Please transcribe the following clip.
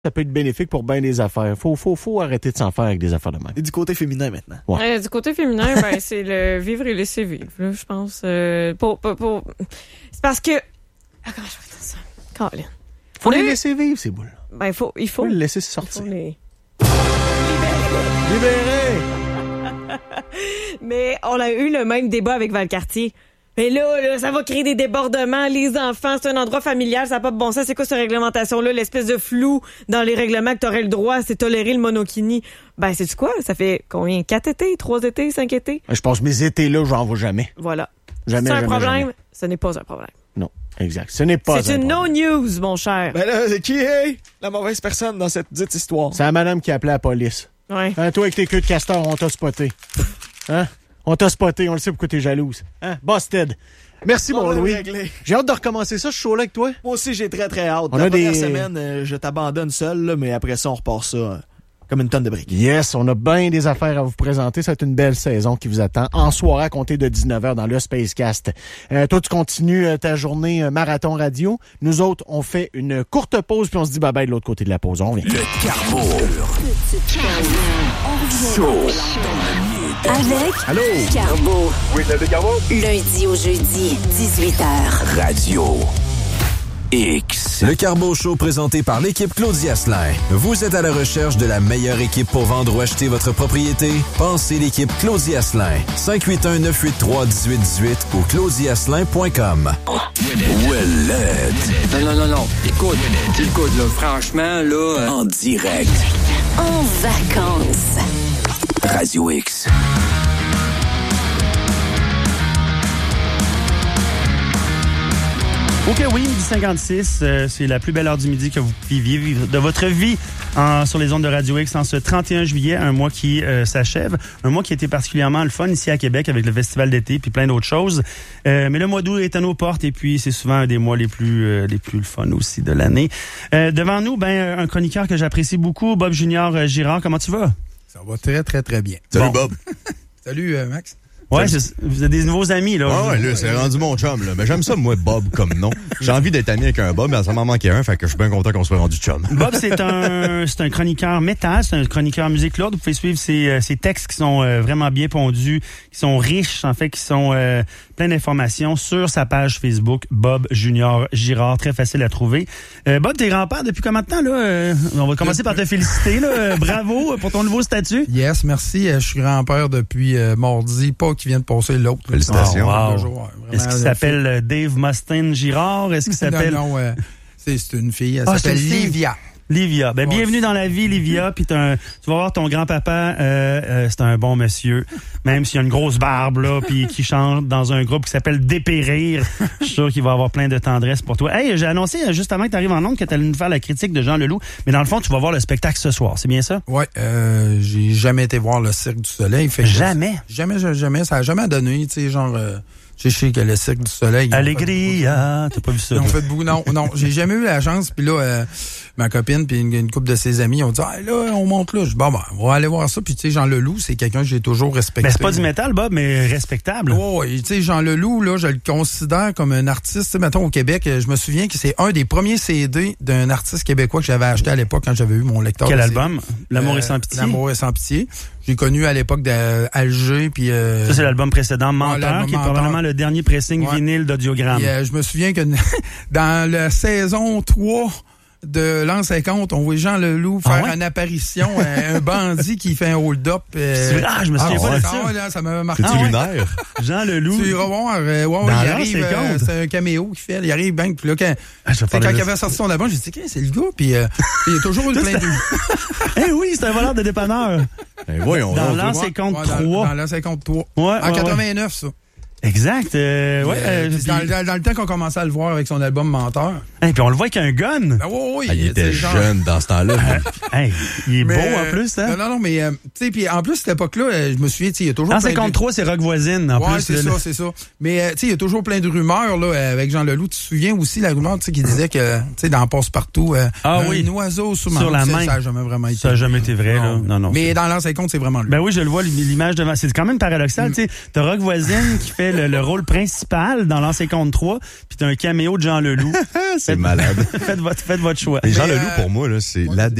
ça peut être bénéfique pour bien des affaires. Faut arrêter de s'en faire avec des affaires de même. Et du côté féminin maintenant. Ouais. Du côté féminin, c'est le vivre et laisser vivre, là, je pense. C'est parce que... comment je vais dire ça? Colin. Faut les laisser vivre, ces boules. Il faut les laisser sortir. Libérer. Mais on a eu le même débat avec Valcartier. Mais là, ça va créer des débordements. Les enfants, c'est un endroit familial, ça n'a pas de bon sens. C'est quoi cette réglementation-là? L'espèce de flou dans les règlements que t'aurais le droit, c'est tolérer le monokini. C'est-tu quoi? Ça fait combien? 4 étés? 3 étés? 5 étés? Je pense que mes étés-là, j'en vois jamais. Voilà. Jamais, c'est un jamais, problème? jamais. Ce n'est pas un problème. Non, exact. Ce n'est pas C'est une no-news, mon cher. Ben là, qui est la mauvaise personne dans cette dite histoire? C'est la madame qui a appelé la police. Ouais. Toi, avec tes queues de castor, on t'a spoté. Hein? On t'a spoté, on le sait pourquoi t'es jalouse. Hein? Busted. Merci, mon Louis. J'ai hâte de recommencer ça, ce show-là avec toi. Moi aussi, j'ai très, très hâte. La première semaine, je t'abandonne seul, là, mais après ça, on repart ça comme une tonne de briques. Yes, on a bien des affaires à vous présenter. C'est une belle saison qui vous attend en soirée à compter de 19h dans le Spacecast. Toi, tu continues ta journée marathon radio. Nous autres, on fait une courte pause puis on se dit bye-bye de l'autre côté de la pause. On revient. Le Carbo. Show. Avec Allô? Carbo. Oui, c'est le Carbo. Lundi au jeudi, 18h. Radio X. Le Carbo Show présenté par l'équipe Claudia Asselin. Vous êtes à la recherche de la meilleure équipe pour vendre ou acheter votre propriété? Pensez l'équipe Claudia Asselin. 581-983-1818 ou claudiasselin.com. Non. Écoute, là, franchement, là... En direct. En vacances. Radio X. OK, oui, 12h56, c'est la plus belle heure du midi que vous puissiez vivre de votre vie sur les ondes de Radio X en ce 31 juillet, un mois qui s'achève, un mois qui a été particulièrement le fun ici à Québec avec le festival d'été puis plein d'autres choses. Mais le mois d'août est à nos portes et puis c'est souvent un des mois les plus le fun aussi de l'année. Devant nous, un chroniqueur que j'apprécie beaucoup, Bob Junior Girard. Comment tu vas? Ça va très, très, très bien. Salut, Bob. Salut, Max. Ouais, vous avez des nouveaux amis, là. Ouais, là, c'est rendu mon chum, là. Mais j'aime ça, moi, Bob, comme nom. J'ai envie d'être ami avec un Bob, mais ça m'en manquait un, fait que je suis bien content qu'on soit rendu chum. Bob, c'est un chroniqueur métal, c'est un chroniqueur musique lourde. Vous pouvez suivre ses textes qui sont vraiment bien pondus, qui sont riches, en fait, qui sont plein d'informations sur sa page Facebook, Bob Junior Girard. Très facile à trouver. Bob, t'es grand-père depuis combien de temps, là? On va commencer par te féliciter, là. Bravo pour ton nouveau statut. Yes, merci. Je suis grand-père depuis mardi, pas qui vient de passer l'autre. Félicitations. Oh, wow. Est-ce qu'il s'appelle Dave Mustaine Girard? Est-ce qu'il s'appelle... Non, c'est une fille. Elle s'appelle Livia. Livia. Bienvenue dans la vie, Livia. Puis tu vas voir ton grand-papa, c'est un bon monsieur. Même s'il a une grosse barbe, là, puis qui chante dans un groupe qui s'appelle Dépérir. Je suis sûr qu'il va avoir plein de tendresse pour toi. Hey, j'ai annoncé juste avant que tu arrives en ondes que tu allais nous faire la critique de Jean Leloup. Mais dans le fond, tu vas voir le spectacle ce soir. C'est bien ça? Ouais, j'ai jamais été voir le Cirque du Soleil. Jamais? Jamais. Ça a jamais donné, tu sais, genre... Je sais que le Cirque du Soleil... Allegria, t'as pas vu ça? Ils ont fait beaucoup. Non, j'ai jamais eu la chance. Puis là, ma copine puis une couple de ses amis ont dit « Ah, là, on monte là. » Je dis « Bon, on va aller voir ça. » Puis tu sais, Jean Leloup, c'est quelqu'un que j'ai toujours respecté. Mais c'est pas du métal, Bob, mais respectable. Ouais, tu sais, Jean Leloup, là, je le considère comme un artiste. Tu sais, mettons, au Québec, je me souviens que c'est un des premiers CD d'un artiste québécois que j'avais acheté à l'époque quand j'avais eu mon lecteur. Quel de album? L'amour est sans pitié? L'amour est sans pitié. J'ai connu à l'époque d'Alger, puis... Ça, c'est l'album précédent, Menteur, qui est probablement le dernier pressing vinyle d'Audiogramme. Je me souviens que dans la saison 3 de l'an 50, on voit Jean Leloup faire une apparition, un bandit qui fait un hold-up. Je me souviens pas de ça. Là, ça m'avait marqué. C'est lunaire. Jean Leloup. Tu vas voir, il arrive, c'est un caméo qu'il fait. Il arrive, puis là, quand il avait sorti son album, j'ai dit, c'est le gars, puis il y a toujours eu plein de... Eh oui, c'est un voleur de dépanneur. Voyons. Dans l'an 53. Dans l'an 53. Ouais, en 89, ça. Exact. Dans le temps qu'on commençait à le voir avec son album Menteur. Et puis on le voit avec un gun. Oui. Il était jeune dans ce temps-là. Il est beau en plus, hein? Non, mais tu sais, puis en plus, cette époque-là, je me souviens, il y a toujours. En 53, c'est Rock Voisine, en plus. C'est ça. Mais tu sais, il y a toujours plein de rumeurs là avec Jean Leloup. Tu te souviens aussi la rumeur, tu sais, qui disait que, tu sais, dans Passe-Partout, un oiseau sur la main. Ça n'a jamais vraiment été. Ça n'a jamais été vrai, là. Non. Mais dans l'an 50, c'est vraiment lui. Ben oui, je le vois, l'image devant. C'est quand même paradoxal, tu sais. T'as Rock Voisine qui fait fait le rôle principal dans L'ancien compte 3, puis t'as un caméo de Jean Leloup. C'est malade. Faites votre choix. Et Jean Leloup, pour moi, là, c'est la